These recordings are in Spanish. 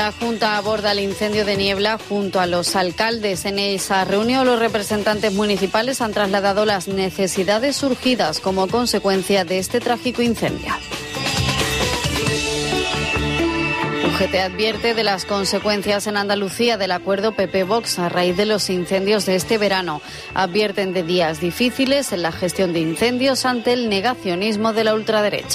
La Junta aborda el incendio de Niebla junto a los alcaldes. En esa reunión, los representantes municipales han trasladado las necesidades surgidas como consecuencia de este trágico incendio. UGT advierte de las consecuencias en Andalucía del acuerdo PP-Vox a raíz de los incendios de este verano. Advierten de días difíciles en la gestión de incendios ante el negacionismo de la ultraderecha.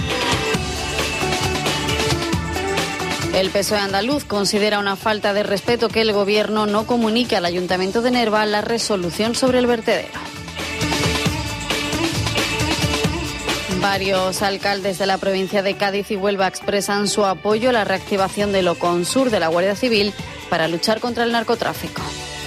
El PSOE andaluz considera una falta de respeto que el Gobierno no comunique al Ayuntamiento de Nerva la resolución sobre el vertedero. Varios alcaldes de la provincia de Cádiz y Huelva expresan su apoyo a la reactivación del Oconsur de la Guardia Civil para luchar contra el narcotráfico.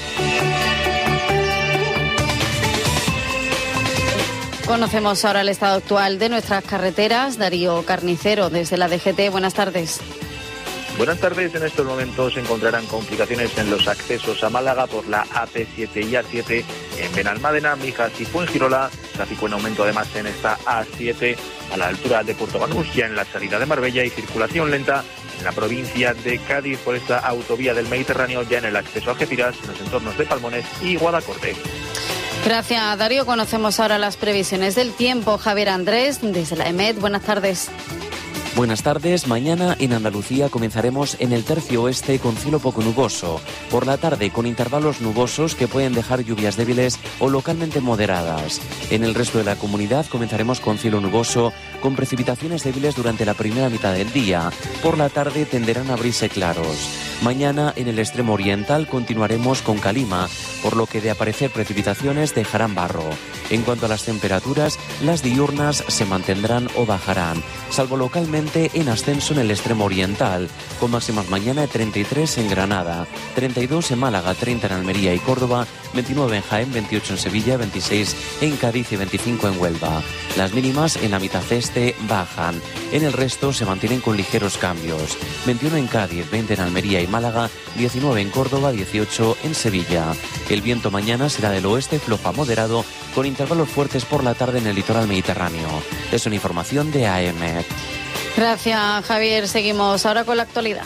Conocemos ahora el estado actual de nuestras carreteras. Darío Carnicero, desde la DGT. Buenas tardes. Buenas tardes. En estos momentos se encontrarán complicaciones en los accesos a Málaga por la AP7 y A7 en Benalmádena, Mijas y Fuengirola. Tráfico en aumento además en esta A7 a la altura de Puerto Banús, ya en la salida de Marbella, y circulación lenta en la provincia de Cádiz por esta autovía del Mediterráneo, ya en el acceso a Algeciras, en los entornos de Palmones y Guadacorte. Gracias, Darío. Conocemos ahora las previsiones del tiempo. Javier Andrés, desde la EMET. Buenas tardes. Buenas tardes. Mañana en Andalucía comenzaremos en el tercio oeste con cielo poco nuboso. Por la tarde con intervalos nubosos que pueden dejar lluvias débiles o localmente moderadas. En el resto de la comunidad comenzaremos con cielo nuboso con precipitaciones débiles durante la primera mitad del día. Por la tarde tenderán a abrirse claros. Mañana en el extremo oriental continuaremos con calima, por lo que de aparecer precipitaciones dejarán barro. En cuanto a las temperaturas, las diurnas se mantendrán o bajarán, salvo localmente en ascenso en el extremo oriental, con máximas mañana de 33 en Granada, 32 en Málaga, 30 en Almería y Córdoba, 29 en Jaén, 28 en Sevilla, 26 en Cádiz y 25 en Huelva. Las mínimas en la mitad este bajan, en el resto se mantienen con ligeros cambios, 21 en Cádiz, 20 en Almería y Málaga, 19 en Córdoba, 18 en Sevilla. El viento mañana será del oeste flojo a moderado, con intervalos fuertes por la tarde en el litoral mediterráneo. Es una información de AEMET. Gracias, Javier. Seguimos ahora con la actualidad.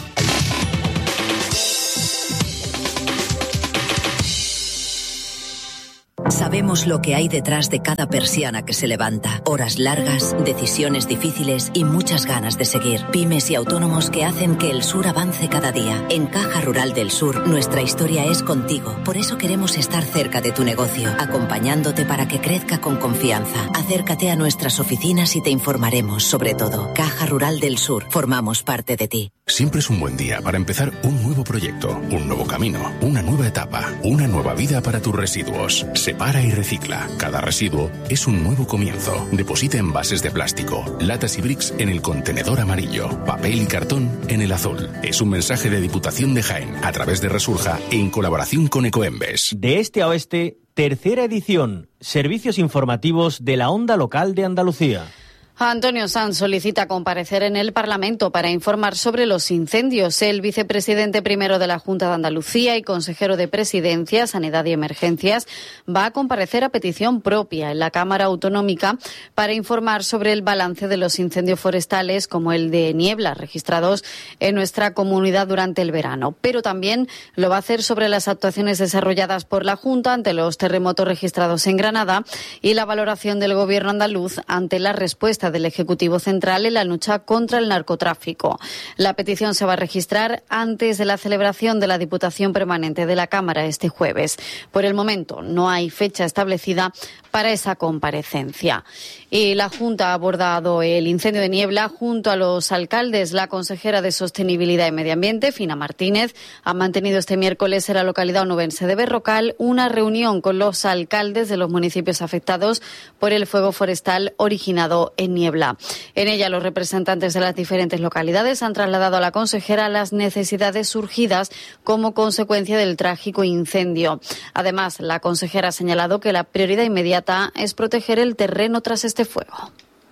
Sabemos lo que hay detrás de cada persiana que se levanta. Horas largas, decisiones difíciles y muchas ganas de seguir. Pymes y autónomos que hacen que el sur avance cada día. En Caja Rural del Sur, nuestra historia es contigo. Por eso queremos estar cerca de tu negocio, acompañándote para que crezca con confianza. Acércate a nuestras oficinas y te informaremos sobre todo. Caja Rural del Sur, formamos parte de ti. Siempre es un buen día para empezar un nuevo proyecto, un nuevo camino, una nueva etapa, una nueva vida para tus residuos. Separa y recicla. Cada residuo es un nuevo comienzo. Deposita envases de plástico, latas y bricks en el contenedor amarillo, papel y cartón en el azul. Es un mensaje de Diputación de Jaén a través de Resurja en colaboración con Ecoembes. De este a oeste, tercera edición. Servicios informativos de la onda local de Andalucía. Antonio Sanz solicita comparecer en el Parlamento para informar sobre los incendios. El vicepresidente primero de la Junta de Andalucía y consejero de Presidencia, Sanidad y Emergencias va a comparecer a petición propia en la Cámara Autonómica para informar sobre el balance de los incendios forestales como el de Niebla registrados en nuestra comunidad durante el verano. Pero también lo va a hacer sobre las actuaciones desarrolladas por la Junta ante los terremotos registrados en Granada y la valoración del Gobierno andaluz ante la respuesta del Ejecutivo Central en la lucha contra el narcotráfico. La petición se va a registrar antes de la celebración de la Diputación Permanente de la Cámara este jueves. Por el momento no hay fecha establecida para esa comparecencia. Y la Junta ha abordado el incendio de Niebla junto a los alcaldes. La consejera de Sostenibilidad y Medio Ambiente, Fina Martínez, ha mantenido este miércoles en la localidad onubense de Berrocal una reunión con los alcaldes de los municipios afectados por el fuego forestal originado en Niebla. En ella, los representantes de las diferentes localidades han trasladado a la consejera las necesidades surgidas como consecuencia del trágico incendio. Además, la consejera ha señalado que la prioridad inmediata es proteger el terreno tras este fuego.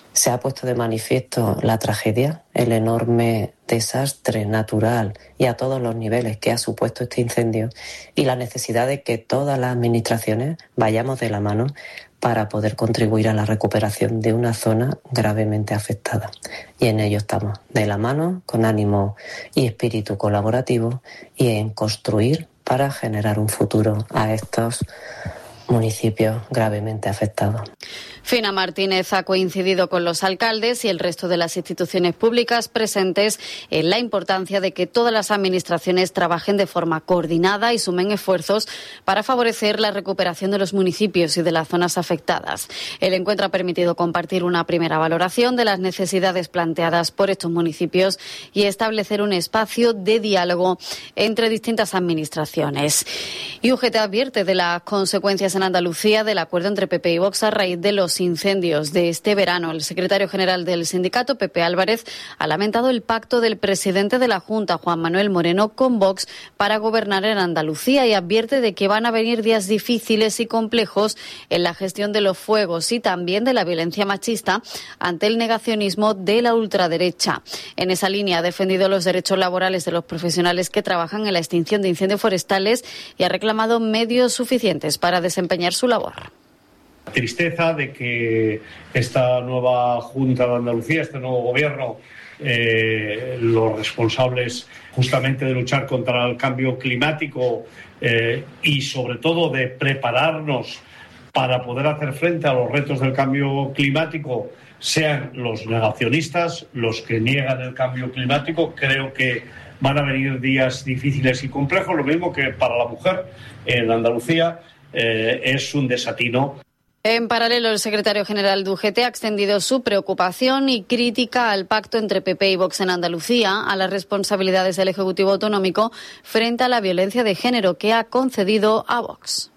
Se ha puesto de manifiesto la tragedia, el enorme desastre natural y a todos los niveles que ha supuesto este incendio y la necesidad de que todas las administraciones vayamos de la mano para poder contribuir a la recuperación de una zona gravemente afectada. Y en ello estamos, de la mano, con ánimo y espíritu colaborativo y en construir para generar un futuro a estos municipios gravemente afectados. Fina Martínez ha coincidido con los alcaldes y el resto de las instituciones públicas presentes en la importancia de que todas las administraciones trabajen de forma coordinada y sumen esfuerzos para favorecer la recuperación de los municipios y de las zonas afectadas. El encuentro ha permitido compartir una primera valoración de las necesidades planteadas por estos municipios y establecer un espacio de diálogo entre distintas administraciones. Y UGT advierte de las consecuencias en Andalucía del acuerdo entre PP y Vox a raíz de los incendios de este verano. El secretario general del sindicato, Pepe Álvarez, ha lamentado el pacto del presidente de la Junta, Juan Manuel Moreno, con Vox para gobernar en Andalucía y advierte de que van a venir días difíciles y complejos en la gestión de los fuegos y también de la violencia machista ante el negacionismo de la ultraderecha. En esa línea ha defendido los derechos laborales de los profesionales que trabajan en la extinción de incendios forestales y ha reclamado medios suficientes para desempeñar su labor. Tristeza de que esta nueva Junta de Andalucía, este nuevo gobierno, los responsables justamente de luchar contra el cambio climático y sobre todo de prepararnos para poder hacer frente a los retos del cambio climático, sean los negacionistas, los que niegan el cambio climático. Creo que van a venir días difíciles y complejos, lo mismo que para la mujer en Andalucía es un desatino. En paralelo, el secretario general de UGT ha extendido su preocupación y crítica al pacto entre PP y Vox en Andalucía, a las responsabilidades del Ejecutivo Autonómico frente a la violencia de género que ha concedido a Vox.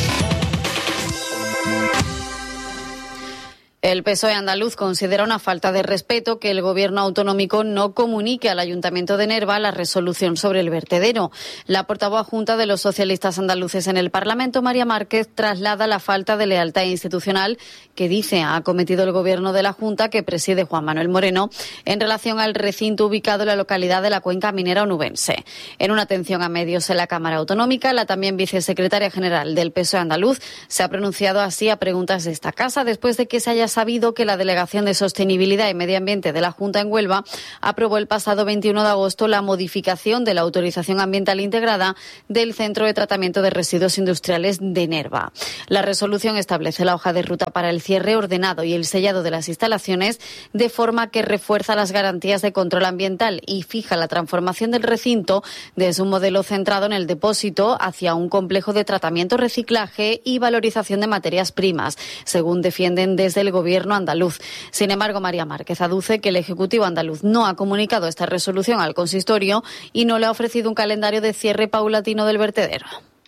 El PSOE andaluz considera una falta de respeto que el Gobierno autonómico no comunique al Ayuntamiento de Nerva la resolución sobre el vertedero. La portavoz adjunta de los socialistas andaluces en el Parlamento, María Márquez, traslada la falta de lealtad institucional que dice ha cometido el Gobierno de la Junta que preside Juan Manuel Moreno en relación al recinto ubicado en la localidad de la Cuenca Minera Onubense. En una atención a medios en la Cámara Autonómica, la también vicesecretaria general del PSOE andaluz se ha pronunciado así a preguntas de esta casa después de que se haya sabido que la Delegación de Sostenibilidad y Medio Ambiente de la Junta en Huelva aprobó el pasado 21 de agosto la modificación de la autorización ambiental integrada del Centro de Tratamiento de Residuos Industriales de Nerva. La resolución establece la hoja de ruta para el cierre ordenado y el sellado de las instalaciones de forma que refuerza las garantías de control ambiental y fija la transformación del recinto desde un modelo centrado en el depósito hacia un complejo de tratamiento, reciclaje y valorización de materias primas, según defienden desde el Gobierno andaluz. Sin embargo, María Márquez aduce que el Ejecutivo andaluz no ha comunicado esta resolución al consistorio y no le ha ofrecido un calendario de cierre paulatino del vertedero.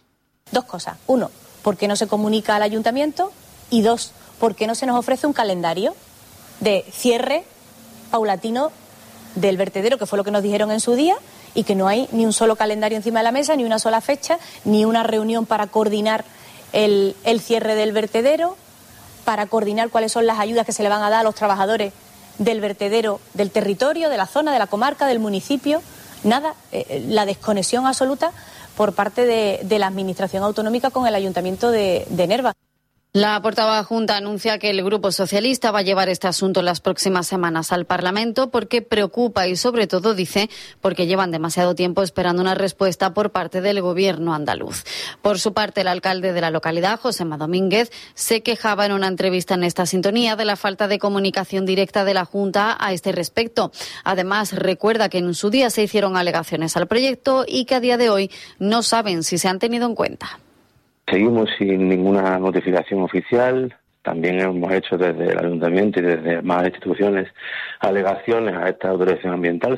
Dos cosas. Uno, ¿por qué no se comunica al ayuntamiento? Y dos, ¿por qué no se nos ofrece un calendario de cierre paulatino del vertedero, que fue lo que nos dijeron en su día, y que no hay ni un solo calendario encima de la mesa, ni una sola fecha, ni una reunión para coordinar el cierre del vertedero, para coordinar cuáles son las ayudas que se le van a dar a los trabajadores del vertedero, del territorio, de la zona, de la comarca, del municipio? Nada, la desconexión absoluta por parte de la Administración Autonómica con el Ayuntamiento de Nerva. La portavoz adjunta anuncia que el Grupo Socialista va a llevar este asunto en las próximas semanas al Parlamento porque preocupa y, sobre todo, dice, porque llevan demasiado tiempo esperando una respuesta por parte del Gobierno andaluz. Por su parte, el alcalde de la localidad, Josema Domínguez, se quejaba en una entrevista en esta sintonía de la falta de comunicación directa de la Junta a este respecto. Además, recuerda que en su día se hicieron alegaciones al proyecto y que a día de hoy no saben si se han tenido en cuenta. Seguimos sin ninguna notificación oficial. También hemos hecho desde el Ayuntamiento y desde más instituciones alegaciones a esta autorización ambiental.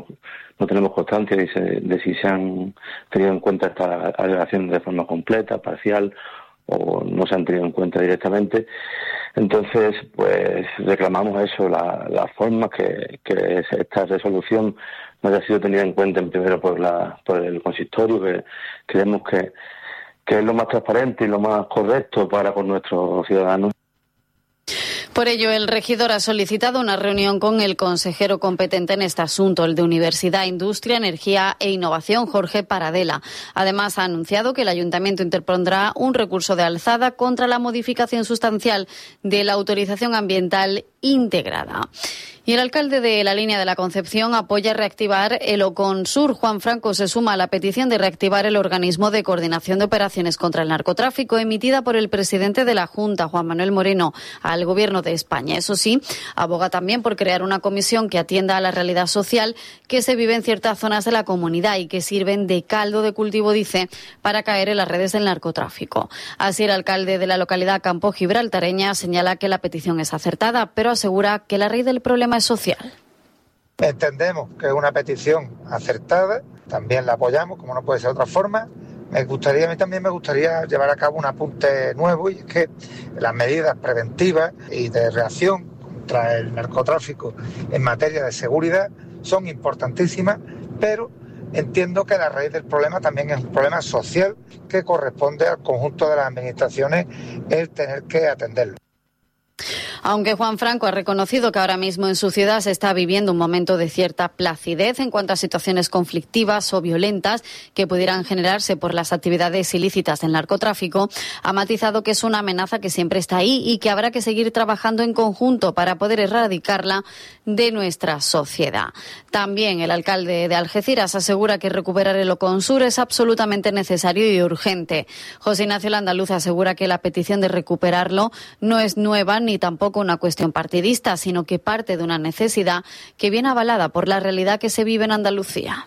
No tenemos constancia de si se han tenido en cuenta estas alegaciones de forma completa, parcial, o no se han tenido en cuenta directamente. Entonces, pues reclamamos eso, la forma que esta resolución no haya sido tenida en cuenta en primero por el consistorio, que creemos que es lo más transparente y lo más correcto para con nuestros ciudadanos. Por ello, el regidor ha solicitado una reunión con el consejero competente en este asunto, el de Universidad, Industria, Energía e Innovación, Jorge Paradela. Además, ha anunciado que el ayuntamiento interpondrá un recurso de alzada contra la modificación sustancial de la autorización ambiental integrada. Y el alcalde de la Línea de la Concepción apoya reactivar el Oconsur. Juan Franco se suma a la petición de reactivar el organismo de coordinación de operaciones contra el narcotráfico emitida por el presidente de la Junta, Juan Manuel Moreno, al Gobierno de España. Eso sí, aboga también por crear una comisión que atienda a la realidad social que se vive en ciertas zonas de la comunidad y que sirven de caldo de cultivo, dice, para caer en las redes del narcotráfico. Así, el alcalde de la localidad Campo Gibraltareña señala que la petición es acertada, pero asegura que la raíz del problema es social. Entendemos que es una petición acertada, también la apoyamos, como no puede ser de otra forma. A mí también me gustaría llevar a cabo un apunte nuevo, y es que las medidas preventivas y de reacción contra el narcotráfico en materia de seguridad son importantísimas, pero entiendo que la raíz del problema también es un problema social que corresponde al conjunto de las administraciones el tener que atenderlo. Aunque Juan Franco ha reconocido que ahora mismo en su ciudad se está viviendo un momento de cierta placidez en cuanto a situaciones conflictivas o violentas que pudieran generarse por las actividades ilícitas del narcotráfico, ha matizado que es una amenaza que siempre está ahí y que habrá que seguir trabajando en conjunto para poder erradicarla de nuestra sociedad. También el alcalde de Algeciras asegura que recuperar el Oconsur es absolutamente necesario y urgente. José Ignacio Landaluz asegura que la petición de recuperarlo no es nueva ni tampoco una cuestión partidista, sino que parte de una necesidad que viene avalada por la realidad que se vive en Andalucía.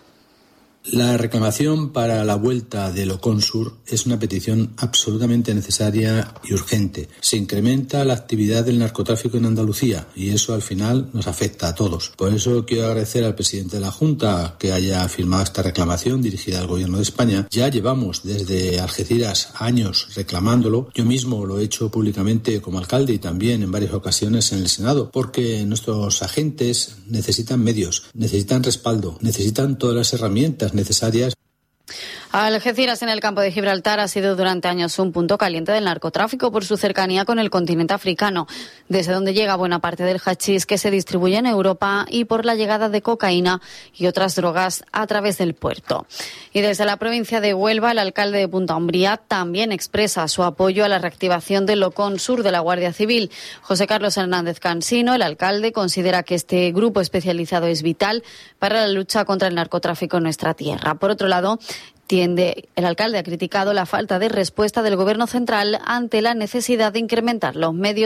La reclamación para la vuelta del Oconsur es una petición absolutamente necesaria y urgente. Se incrementa la actividad del narcotráfico en Andalucía y eso al final nos afecta a todos. Por eso quiero agradecer al presidente de la Junta que haya firmado esta reclamación dirigida al Gobierno de España. Ya llevamos desde Algeciras años reclamándolo. Yo mismo lo he hecho públicamente como alcalde y también en varias ocasiones en el Senado, porque nuestros agentes necesitan medios, necesitan respaldo, necesitan todas las herramientas necesarias. Algeciras, en el campo de Gibraltar, ha sido durante años un punto caliente del narcotráfico por su cercanía con el continente africano, desde donde llega buena parte del hachís que se distribuye en Europa y por la llegada de cocaína y otras drogas a través del puerto. Y desde la provincia de Huelva, el alcalde de Punta Umbría también expresa su apoyo a la reactivación del Oconsur de la Guardia Civil. José Carlos Hernández Cansino, el alcalde, considera que este grupo especializado es vital para la lucha contra el narcotráfico en nuestra tierra. Por otro lado, el alcalde ha criticado la falta de respuesta del Gobierno central ante la necesidad de incrementar los medios